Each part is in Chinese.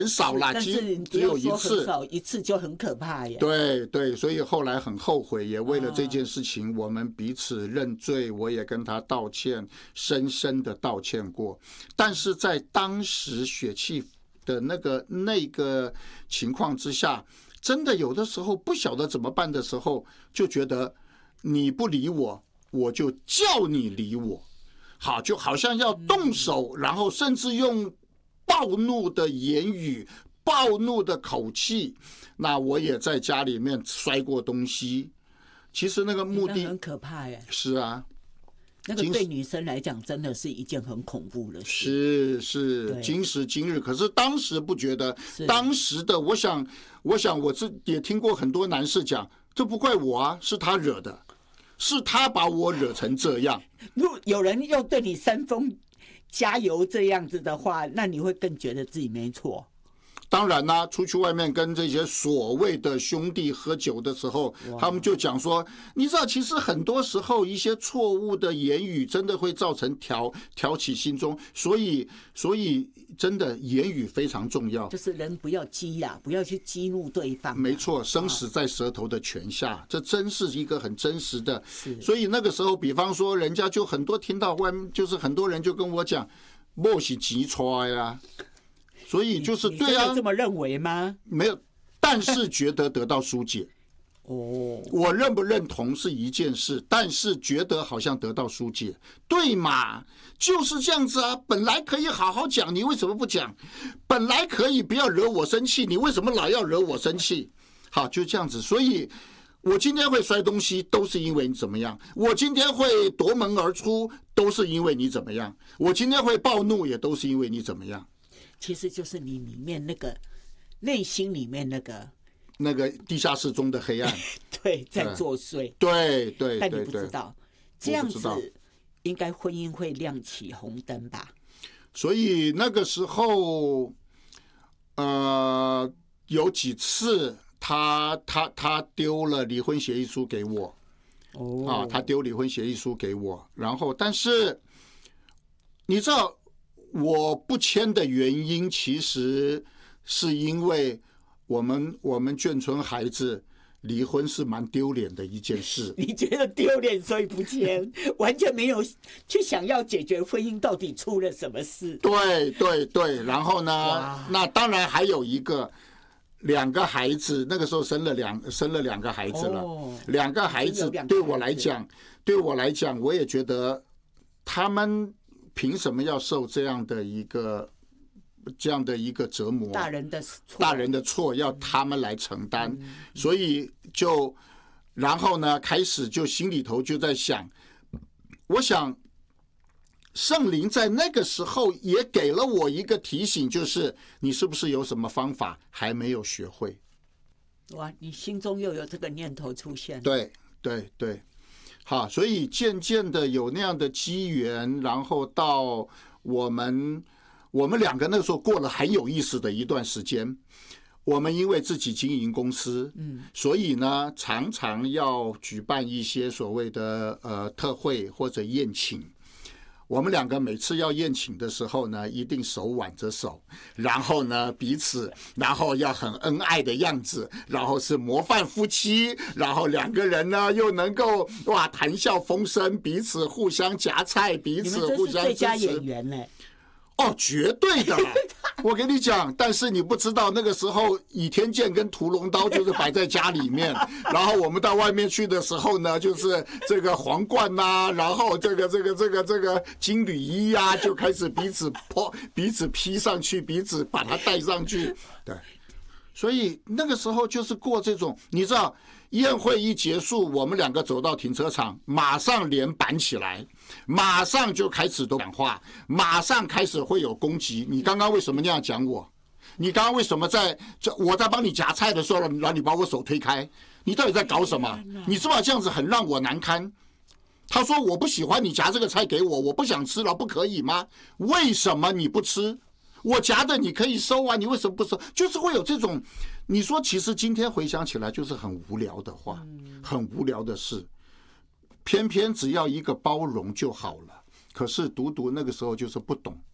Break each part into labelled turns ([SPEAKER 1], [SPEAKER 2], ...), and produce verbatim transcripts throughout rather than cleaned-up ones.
[SPEAKER 1] 很少啦，
[SPEAKER 2] 但是
[SPEAKER 1] 只有一次，
[SPEAKER 2] 一次就很可怕耶。
[SPEAKER 1] 对对，所以后来很后悔，也为了这件事情，我们彼此认罪，我也跟他道歉，深深的道歉过。但是在当时血气的那个那个情况之下，真的有的时候不晓得怎么办的时候，就觉得你不理我，我就叫你理我。好，就好像要动手，然后甚至用暴怒的言语、暴怒的口气。那我也在家里面摔过东西。其实那个目的
[SPEAKER 2] 很可怕耶。
[SPEAKER 1] 是啊，
[SPEAKER 2] 那个对女生来讲真的是一件很恐怖的
[SPEAKER 1] 事。是是，今时今日，可是当时不觉得。当时的我想，我想我是也听过很多男士讲，这不怪我啊，是他惹的。是他把我惹成这样。
[SPEAKER 2] 如果有人又对你煽风加油这样子的话，那你会更觉得自己没错。
[SPEAKER 1] 当然啦、啊，出去外面跟这些所谓的兄弟喝酒的时候，他们就讲说，你知道，其实很多时候一些错误的言语真的会造成挑挑起心中，所以所以真的言语非常重要。
[SPEAKER 2] 就是人不要激呀、啊，不要去激怒对方、啊。
[SPEAKER 1] 没错，生死在舌头的泉下，这真是一个很真实的。所以那个时候，比方说，人家就很多听到外面，就是很多人就跟我讲，莫是急出呀。所以就是对啊，
[SPEAKER 2] 你这么认为吗？
[SPEAKER 1] 没有，但是觉得得到疏解。哦，我认不认同是一件事，但是觉得好像得到疏解，对嘛？就是这样子啊。本来可以好好讲，你为什么不讲？本来可以不要惹我生气，你为什么老要惹我生气？好，就这样子。所以我今天会摔东西，都是因为你怎么样；我今天会夺门而出，都是因为你怎么样；我今天会暴怒，也都是因为你怎么样。
[SPEAKER 2] 其实就是你里面那个内心里面那个
[SPEAKER 1] 那个地下室中的黑暗，
[SPEAKER 2] 对，在作祟，
[SPEAKER 1] 对对，
[SPEAKER 2] 但你不知道，这样子应该婚姻会亮起红灯吧？
[SPEAKER 1] 所以那个时候，呃，有几次他他他丢了离婚协议书给我，哦，啊，他丢离婚协议书给我，然后但是你知道。我不签的原因，其实是因为我们我们眷村孩子离婚是蛮丢脸的一件事。
[SPEAKER 2] 你觉得丢脸，所以不签，完全没有去想要解决婚姻到底出了什么事。
[SPEAKER 1] 对对对，然后呢，那当然还有一个两个孩子，那个时候生了两生了两个孩子了，哦、两个孩子对我来讲，对我来讲，我也觉得他们。凭什么要受这样的一个这样的一个折磨？
[SPEAKER 2] 大人的错，
[SPEAKER 1] 大人的错要他们来承担，嗯、所以就然后呢，开始就心里头就在想，我想圣灵在那个时候也给了我一个提醒，就是你是不是有什么方法还没有学会？
[SPEAKER 2] 哇，你心中又有这个念头出现？
[SPEAKER 1] 对对对。好，所以渐渐的有那样的机缘，然后到我们我们两个那时候过了很有意思的一段时间。我们因为自己经营公司，嗯，所以呢常常要举办一些所谓的呃特会或者宴请。我们两个每次要宴请的时候呢，一定手挽着手，然后呢彼此，然后要很恩爱的样子，然后是模范夫妻，然后两个人呢又能够哇谈笑风生，彼此互相夹菜，彼此互相支持。你们这是
[SPEAKER 2] 最佳演员嘞！
[SPEAKER 1] 哦，绝对的，我跟你讲，但是你不知道那个时候倚天剑跟屠龙刀就是摆在家里面，然后我们到外面去的时候呢，就是这个皇冠呐、啊，然后这个这个这个这个金缕衣啊，就开始彼此泼彼此披上去，彼此把它戴上去，对，所以那个时候就是过这种，你知道。宴会一结束，我们两个走到停车场，马上脸板起来，马上就开始都讲话，马上开始会有攻击。你刚刚为什么那样讲我？你刚刚为什么在我在帮你夹菜的时候，然后你把我手推开？你到底在搞什么？你知道这样子很让我难堪。他说我不喜欢你夹这个菜给我，我不想吃了，不可以吗？为什么你不吃？我夹的你可以收啊，你为什么不收？就是会有这种，你说其实今天回想起来就是很无聊的话，很无聊的事，偏偏只要一个包容就好了。可是独独那个时候就是不懂，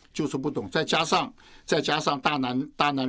[SPEAKER 1] 就是不懂，再加上再加上大男大男。